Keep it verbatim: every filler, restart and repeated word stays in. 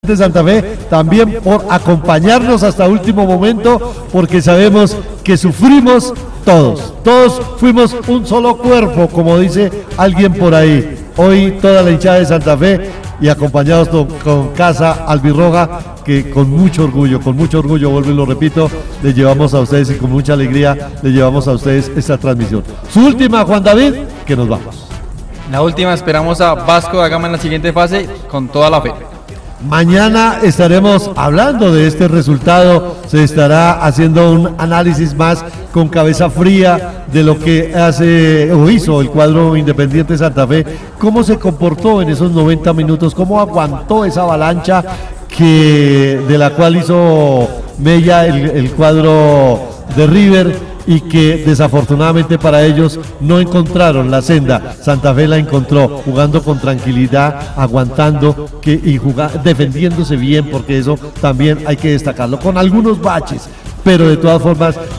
de Santa Fe, también por acompañarnos hasta último momento, porque sabemos que sufrimos todos, todos fuimos un solo cuerpo, como dice alguien por ahí. Hoy toda la hinchada de Santa Fe y acompañados con, con Casa Albirroja, que con mucho orgullo, con mucho orgullo, vuelvo y lo repito, le llevamos a ustedes y con mucha alegría le llevamos a ustedes esta transmisión. Su última, Juan David, que nos vamos. La última, esperamos a Vasco da Gama en la siguiente fase con toda la fe. Mañana estaremos hablando de este resultado, se estará haciendo un análisis más con cabeza fría de lo que hace o hizo el cuadro Independiente Santa Fe, cómo se comportó en esos noventa minutos, cómo aguantó esa avalancha que de la cual hizo mella el, el cuadro de River, y que desafortunadamente para ellos no encontraron la senda. Santa Fe la encontró jugando con tranquilidad, aguantando que, y jugando, defendiéndose bien, porque eso también hay que destacarlo, con algunos baches, pero de todas formas